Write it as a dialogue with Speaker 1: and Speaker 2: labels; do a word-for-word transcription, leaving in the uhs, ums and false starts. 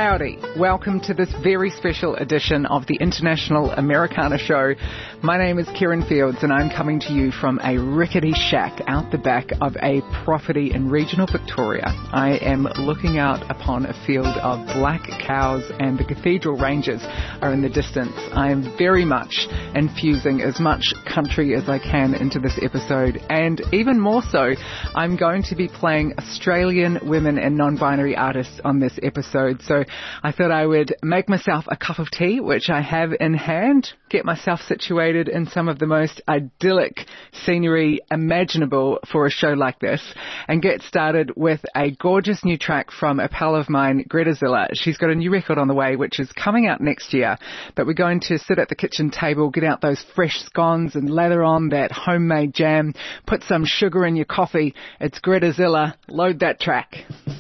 Speaker 1: Howdy, welcome to this very special edition of the International Americana Show. My name is Kieran Fields and I'm coming to you from a rickety shack out the back of a property in regional Victoria. I am looking out upon a field of black cows and the Cathedral Ranges are in the distance. I am very much infusing as much country as I can into this episode, and even more so, I'm going to be playing Australian women and non-binary artists on this episode. So I thought I would make myself a cup of tea, which I have in hand, get myself situated in some of the most idyllic scenery imaginable for a show like this, and get started with a gorgeous new track from a pal of mine, Greta Zilla. She's got a new record on the way, which is coming out next year, but we're going to sit at the kitchen table, get out those fresh scones and lather on that homemade jam, put some sugar in your coffee. It's Greta Zilla. Load that track.